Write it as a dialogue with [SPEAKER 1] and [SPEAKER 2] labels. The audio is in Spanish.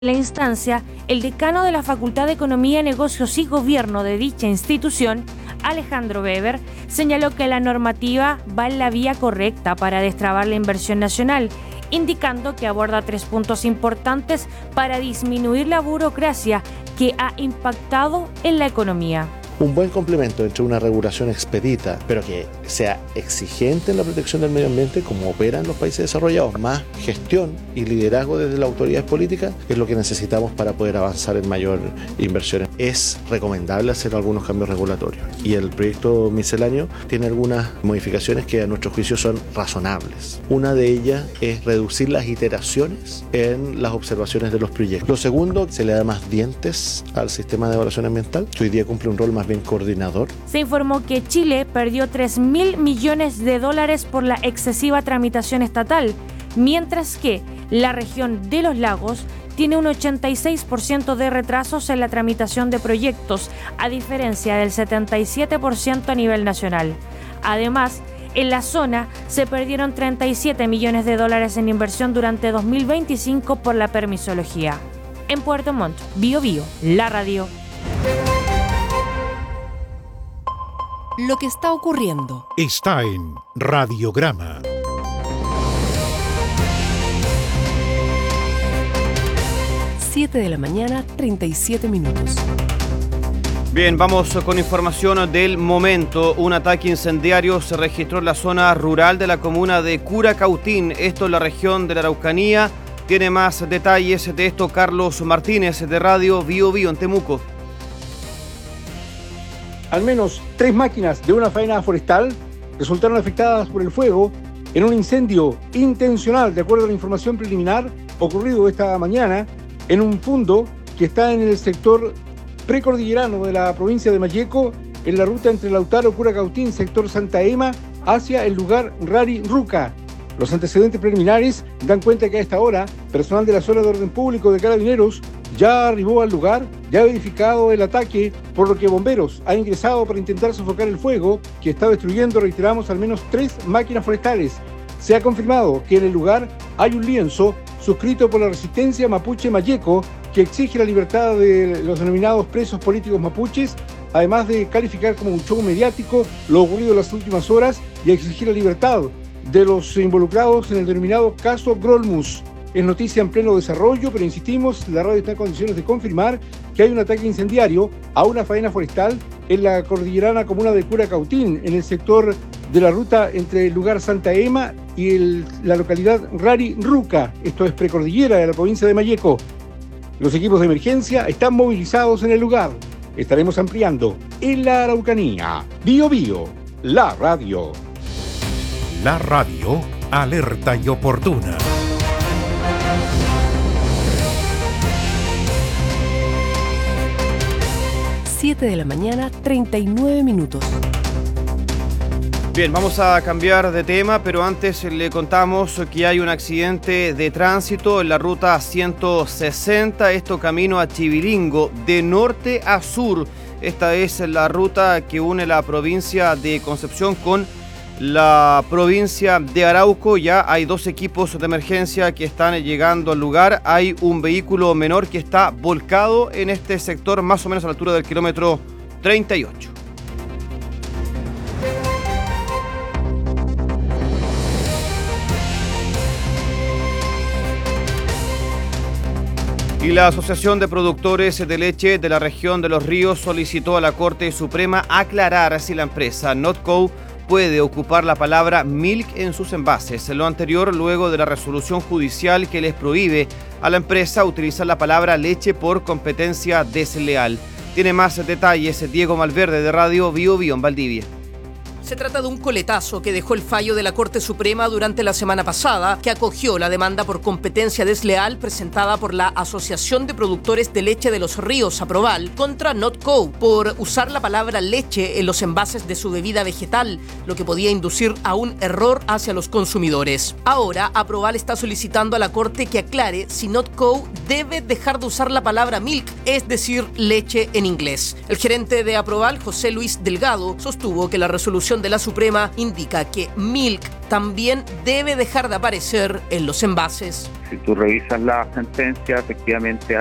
[SPEAKER 1] la instancia, el decano de la Facultad de Economía, Negocios y Gobierno de dicha institución, Alejandro Weber, señaló que la normativa va en la vía correcta para destrabar la inversión nacional, indicando que aborda 3 puntos importantes para disminuir la burocracia que ha impactado en la economía.
[SPEAKER 2] Un buen complemento entre una regulación expedita, pero que sea exigente en la protección del medio ambiente, como operan los países desarrollados, más gestión y liderazgo desde las autoridades políticas, es lo que necesitamos para poder avanzar en mayor inversión. Es recomendable hacer algunos cambios regulatorios y el proyecto misceláneo tiene algunas modificaciones que a nuestro juicio son razonables. Una de ellas es reducir las iteraciones en las observaciones de los proyectos. Lo segundo, se le da más dientes al sistema de evaluación ambiental, que hoy día cumple un rol más bien coordinador.
[SPEAKER 1] Se informó que Chile perdió $3.000 millones por la excesiva tramitación estatal, mientras que la región de los lagos tiene un 86% de retrasos en la tramitación de proyectos, a diferencia del 77% a nivel nacional. Además, en la zona se perdieron $37 millones en inversión durante 2025 por la permisología. En Puerto Montt, Biobío, la radio.
[SPEAKER 3] Lo que está ocurriendo
[SPEAKER 4] está en Radiograma.
[SPEAKER 3] Siete de la mañana, 37 minutos.
[SPEAKER 5] Bien, vamos con información del momento. Un ataque incendiario se registró en la zona rural de la comuna de Curacautín, esto en la región de la Araucanía. Tiene más detalles de esto Carlos Martínez de Radio Biobío en Temuco.
[SPEAKER 6] Al menos 3 máquinas de una faena forestal resultaron afectadas por el fuego en un incendio intencional, de acuerdo a la información preliminar ocurrido esta mañana en un fundo que está en el sector precordillerano de la provincia de Malleco, en la ruta entre Lautaro, Curacautín, sector Santa Ema, hacia el lugar Rari Ruca. Los antecedentes preliminares dan cuenta que a esta hora, personal de la zona de orden público de Carabineros ya arribó al lugar, ya ha verificado el ataque, por lo que bomberos han ingresado para intentar sofocar el fuego que está destruyendo, reiteramos, al menos 3 máquinas forestales. Se ha confirmado que en el lugar hay un lienzo suscrito por la resistencia mapuche Malleco que exige la libertad de los denominados presos políticos mapuches, además de calificar como un show mediático lo ocurrido en las últimas horas y exigir la libertad de los involucrados en el denominado caso Grolmus. Es noticia en pleno desarrollo, pero insistimos, la radio está en condiciones de confirmar que hay un ataque incendiario a una faena forestal en la cordillerana comuna de Curacautín, en el sector de la ruta entre el lugar Santa Ema y la localidad Rari Ruca, esto es precordillera de la provincia de Malleco. Los equipos de emergencia están movilizados en el lugar. Estaremos ampliando en la Araucanía. Biobío, la radio.
[SPEAKER 4] La radio alerta y oportuna.
[SPEAKER 3] 7 de la mañana, 39 minutos.
[SPEAKER 5] Bien, vamos a cambiar de tema, pero antes le contamos que hay un accidente de tránsito en la ruta 160, esto camino a Chivilingo, de norte a sur. Esta es la ruta que une la provincia de Concepción con la provincia de Arauco. Ya hay 2 equipos de emergencia que están llegando al lugar. Hay un vehículo menor que está volcado en este sector, más o menos a la altura del kilómetro 38. Y la Asociación de Productores de Leche de la región de Los Ríos solicitó a la Corte Suprema aclarar si la empresa Notco puede ocupar la palabra milk en sus envases. Lo anterior luego de la resolución judicial que les prohíbe a la empresa utilizar la palabra leche por competencia desleal. Tiene más detalles Diego Malverde de Radio Biobío en Valdivia.
[SPEAKER 7] Se trata de un coletazo que dejó el fallo de la Corte Suprema durante la semana pasada, que acogió la demanda por competencia desleal presentada por la Asociación de Productores de Leche de Los Ríos, Aproval, contra Notco por usar la palabra leche en los envases de su bebida vegetal, lo que podía inducir a un error hacia los consumidores. Ahora, Aproval está solicitando a la Corte que aclare si Notco debe dejar de usar la palabra milk, es decir, leche en inglés. El gerente de Aproval, José Luis Delgado, sostuvo que la resolución decisión de la Suprema indica que Milk también debe dejar de aparecer en los envases.
[SPEAKER 8] Si tú revisas la sentencia, efectivamente